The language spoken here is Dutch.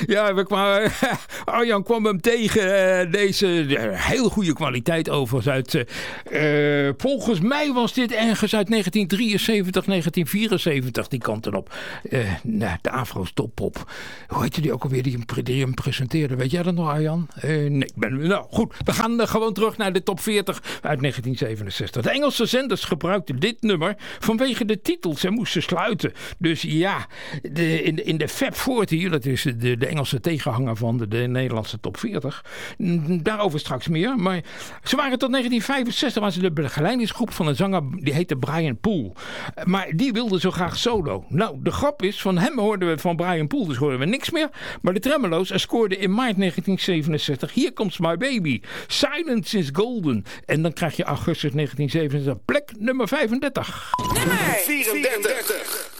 Ja, Arjan kwam hem tegen. Deze heel goede kwaliteit overigens uit... volgens mij was dit ergens uit 1973, 1974 die kant erop. De Afro's Toppop. Hoe heette die ook alweer die hem presenteerde? Weet jij dat nog, Arjan? Nee, nou goed. We gaan gewoon terug naar de top 40 uit 1967. De Engelse zenders gebruikten dit nummer vanwege de titels. Ze moesten sluiten. Dus ja, in de Fab 40, dat is de Engelse tegenhanger van de Nederlandse top 40. Daarover straks meer. Maar ze waren tot 1965 was de begeleidingsgroep van een zanger die heette Brian Poole. Maar die wilde zo graag solo. Nou, de grap is, van hem hoorden we van Brian Poole, dus hoorden we niks meer. Maar de Tremolo's scoorden in maart 1967 Here Comes My Baby. Silence is Golden. En dan krijg je augustus 1967 plek nummer 35. Nummer 34.